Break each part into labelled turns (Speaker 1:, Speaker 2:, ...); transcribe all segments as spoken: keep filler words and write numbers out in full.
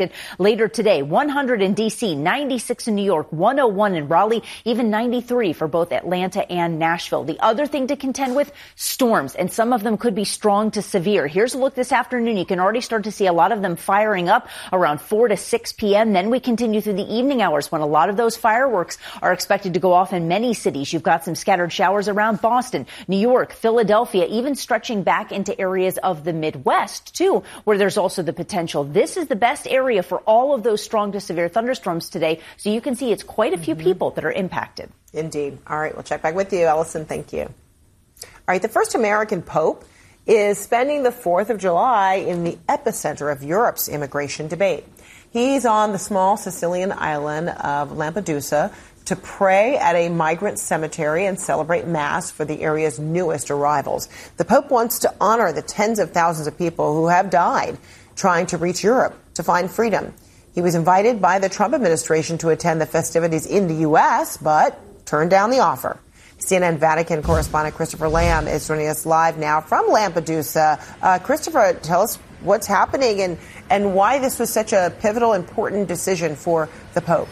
Speaker 1: later today. one hundred in D C, ninety-six in New York, one oh one in Raleigh, even ninety-three for both Atlanta and Nashville. The other thing to contend with, storms, and some of them could be strong to severe. Here's a look this afternoon. You can already start to see a lot of them firing up around four to six p.m. Then we continue through the evening hours when a lot of those fireworks are expected to go off in many cities. You've got some scattered showers around Boston, New York, Philadelphia, even stretching back into areas of the Midwest, too, where there's also the potential. This is the best area for all of those strong to severe thunderstorms today. So you can see it's quite a few mm-hmm. people that are impacted.
Speaker 2: Indeed. All right. We'll check back with you, Ellison. Thank you. All right. The first American pope is spending the fourth of July in the epicenter of Europe's immigration debate. He's on the small Sicilian island of Lampedusa to pray at a migrant cemetery and celebrate Mass for the area's newest arrivals. The Pope wants to honor the tens of thousands of people who have died trying to reach Europe to find freedom. He was invited by the Trump administration to attend the festivities in the U S, but turned down the offer. C N N Vatican correspondent Christopher Lamb is joining us live now from Lampedusa. Uh, Christopher, tell us what's happening and, and why this was such a pivotal, important decision for the Pope.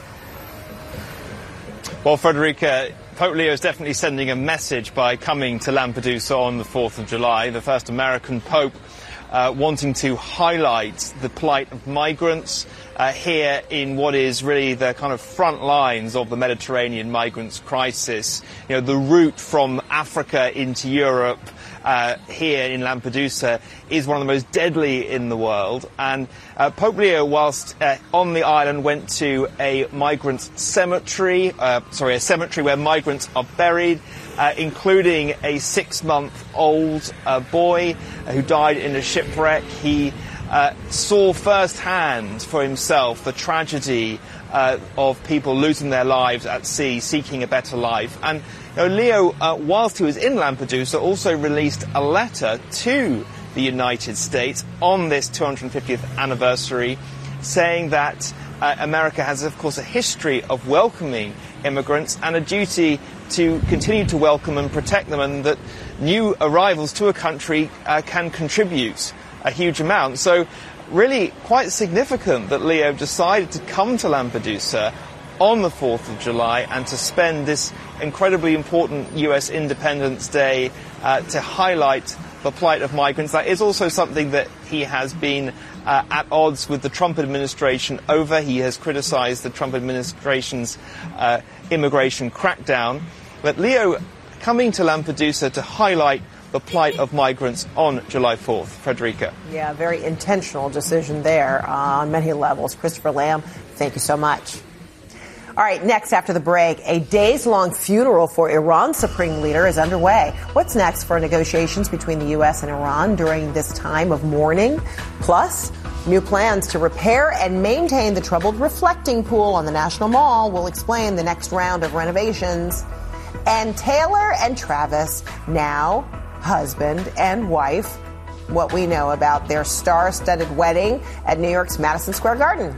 Speaker 3: Well, Frederica, Pope Leo is definitely sending a message by coming to Lampedusa on the fourth of July, the first American Pope uh, wanting to highlight the plight of migrants uh, here in what is really the kind of front lines of the Mediterranean migrants crisis. You know, the route from Africa into Europe Uh, here in Lampedusa is one of the most deadly in the world. And uh, Pope Leo, whilst uh, on the island, went to a migrant cemetery, uh, sorry, a cemetery where migrants are buried, uh, including a six-month-old uh, boy uh, who died in a shipwreck. He uh, saw firsthand for himself the tragedy uh, of people losing their lives at sea, seeking a better life. And Now, Leo, uh, whilst he was in Lampedusa, also released a letter to the United States on this two hundred fiftieth anniversary, saying that uh, America has, of course, a history of welcoming immigrants and a duty to continue to welcome and protect them, and that new arrivals to a country uh, can contribute a huge amount. So really quite significant that Leo decided to come to Lampedusa on the fourth of July and to spend this incredibly important U S Independence Day uh, to highlight the plight of migrants. That is also something that he has been uh, at odds with the Trump administration over. He has criticized the Trump administration's uh, immigration crackdown. But Leo coming to Lampedusa to highlight the plight of migrants on July fourth. Frederica.
Speaker 2: Yeah, very intentional decision there uh, on many levels. Christopher Lamb, thank you so much. All right, next after the break, a days-long funeral for Iran's supreme leader is underway. What's next for negotiations between the U S and Iran during this time of mourning? Plus, new plans to repair and maintain the troubled reflecting pool on the National Mall will explain the next round of renovations. And Taylor and Travis, now husband and wife, what we know about their star-studded wedding at New York's Madison Square Garden.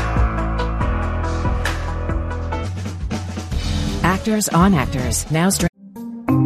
Speaker 4: Actors on Actors, now streaming.